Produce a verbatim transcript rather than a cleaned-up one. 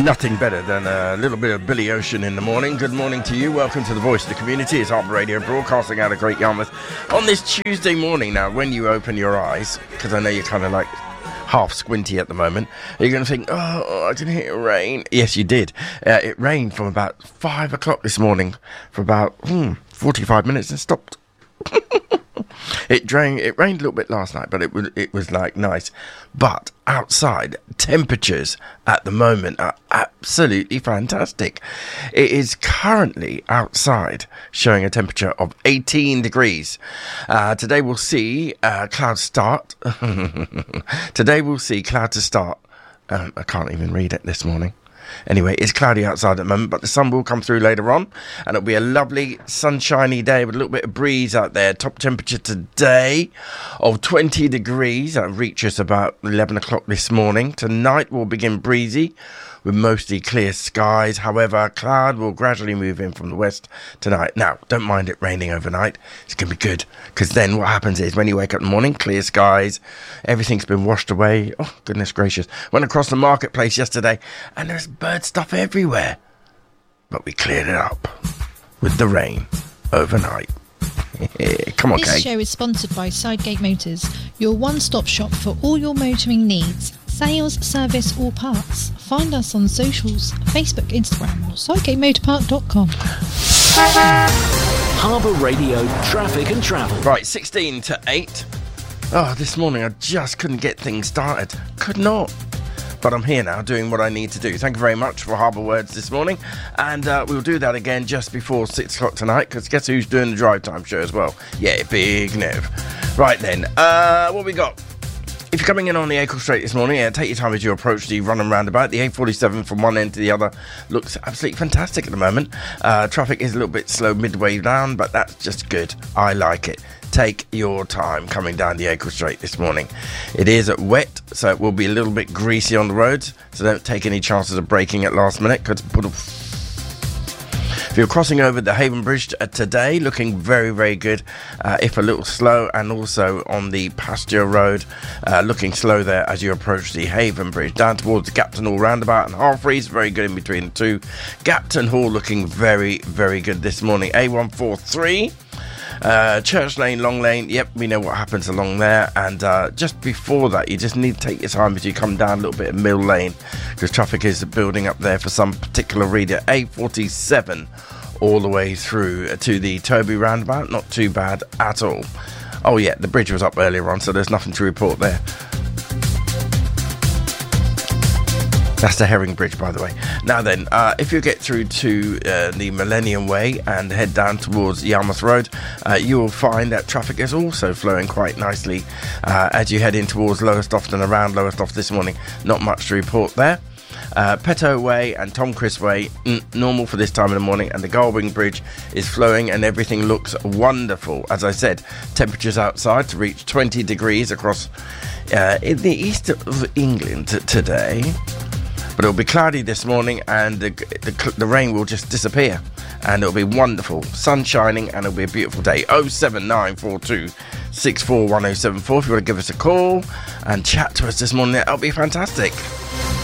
Nothing better than a little bit of Billy Ocean in the morning. Good morning to you. Welcome to the Voice of the Community. It's Harbour Radio, broadcasting out of Great Yarmouth on this Tuesday morning. Now, when you open your eyes, because I know you're kind of like half squinty at the moment, you're going to think, oh, I didn't hear rain. Yes, you did. Uh, it rained from about five o'clock this morning for about hmm, forty-five minutes and stopped. It drained, it rained a little bit last night, but it was it was like nice. But outside, temperatures at the moment are absolutely fantastic. It is currently outside showing a temperature of eighteen degrees. Uh, today we'll see uh, clouds start. Today we'll see clouds to start. Um, I can't even read it this morning. Anyway, it's cloudy outside at the moment, but the sun will come through later on, and it'll be a lovely sunshiny day with a little bit of breeze out there. Top temperature today of twenty degrees. That'll reach us about eleven o'clock this morning. Tonight will begin breezy with mostly clear skies. However, cloud will gradually move in from the west tonight. Now, don't mind it raining overnight. It's going to be good, because then what happens is when you wake up in the morning, clear skies, everything's been washed away. Oh, goodness gracious. Went across the marketplace yesterday, and there's bird stuff everywhere. But we cleared it up with the rain overnight. Come on, This Kate. show is sponsored by Sidegate Motors, your one-stop shop for all your motoring needs. Sales, service or parts. Find us on socials, Facebook, Instagram or sidegate motor park dot com. Harbour Radio Traffic and Travel. Right, sixteen to eight. Oh, this morning I just couldn't get things started. Could not. But I'm here now doing what I need to do. Thank you very much for Harbour Words this morning. And uh, we'll do that again just before six o'clock tonight, because guess who's doing the drive time show as well? Yeah, Big Nev. Right then, uh, what we got? If you're coming in on the Acle Straight this morning, yeah, take your time as you approach the run and roundabout. The A forty-seven from one end to the other looks absolutely fantastic at the moment. Uh, traffic is a little bit slow midway down, but that's just good. I like it. Take your time coming down the Acle Straight this morning. It is wet, so it will be a little bit greasy on the roads, so don't take any chances of braking at last minute, because if you're crossing over the Haven Bridge today, looking very, very good, uh, if a little slow, and also on the Pasture Road, uh, looking slow there as you approach the Haven Bridge. Down towards Gapton Hall roundabout and Halfreys, very good in between the two. Gapton Hall looking very, very good this morning. A one forty-three. Uh, Church Lane, Long Lane, yep, we know what happens along there. And uh, just before that, you just need to take your time as you come down a little bit of Mill Lane, because traffic is building up there for some particular reader. A forty-seven all the way through to the Toby roundabout, not too bad at all. Oh yeah, the bridge was up earlier on, so there's nothing to report there. That's the Herring Bridge, by the way. Now then, uh, if you get through to uh, the Millennium Way and head down towards Yarmouth Road, uh, you will find that traffic is also flowing quite nicely uh, as you head in towards Lowestoft and around Lowestoft this morning. Not much to report there. Uh, Petto Way and Tom Chris Way, mm, normal for this time of the morning, and the Galwing Bridge is flowing and everything looks wonderful. As I said, temperatures outside to reach twenty degrees across uh, in the east of England t- today. But it'll be cloudy this morning, and the, the, the rain will just disappear, and it'll be wonderful, sun shining, and it'll be a beautiful day. oh seven nine four two six four one oh seven four if you want to give us a call and chat to us this morning, that'll be fantastic.